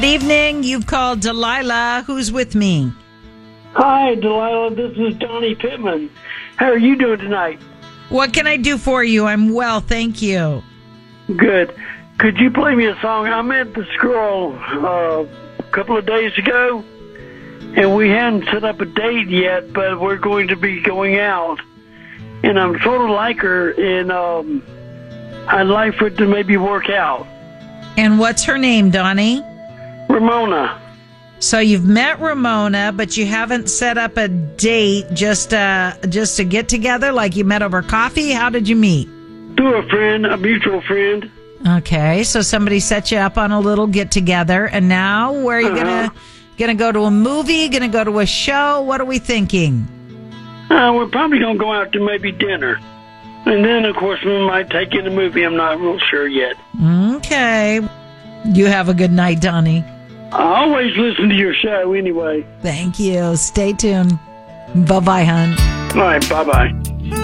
Good evening. You've called Delilah. Who's with me? Hi, Delilah. This is Donnie Pittman. How are you doing tonight? What can I do for you? I'm well, thank you. Good. Could you play me a song? I met this girl a couple of days ago, and we hadn't set up a date yet, but we're going to be going out. And I'm sort of like her, and I'd like for it to maybe work out. And what's her name, Donnie? Ramona. So you've met Ramona, but you haven't set up a date just to get together, like you met over coffee? How did you meet? Through a friend, a mutual friend. Okay, so somebody set you up on a little get-together, and now where are you gonna go to a movie, gonna go to a show? What are we thinking? We're probably going to go out to maybe dinner. And then, of course, we might take in a movie. I'm not real sure yet. Okay. You have a good night, Donnie. I always listen to your show anyway. Thank you. Stay tuned. Bye-bye, hon. All right, bye-bye.